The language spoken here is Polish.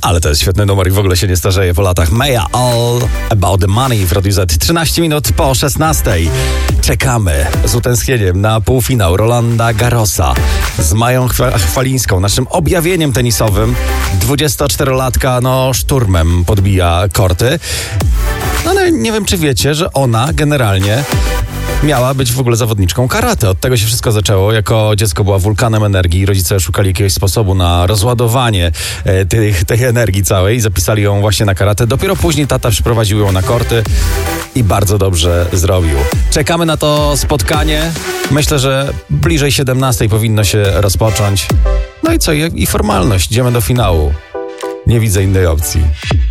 Ale to jest świetny numer i w ogóle się nie starzeje po latach. Maya All About The Money w Radiu Z. 13 minut po 16. Czekamy z utęsknieniem na półfinał Rolanda Garrosa z Mają Chwalińską, naszym objawieniem tenisowym. 24-latka, szturmem podbija korty. Ale nie wiem, czy wiecie, że ona generalnie miała być w ogóle zawodniczką karate. Od tego się wszystko zaczęło. Jako dziecko była wulkanem energii. Rodzice szukali jakiegoś sposobu na rozładowanie tej energii całej i zapisali ją właśnie na karate. Dopiero później tata przyprowadził ją na korty i bardzo dobrze zrobił. Czekamy na to spotkanie. Myślę, że bliżej 17 powinno się rozpocząć. No i co? I formalność. Idziemy do finału. Nie widzę innej opcji.